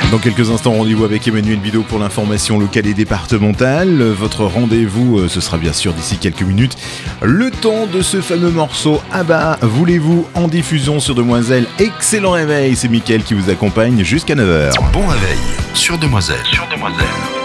Dans quelques instants, rendez-vous avec Emmanuel Bidot pour l'information locale et départementale. Votre rendez-vous, ce sera bien sûr d'ici quelques minutes. Le temps de ce fameux morceau ABBA, voulez-vous, en diffusion sur Demoiselle. Excellent réveil, c'est Mickaël qui vous accompagne jusqu'à 9h. Bon réveil sur Demoiselle.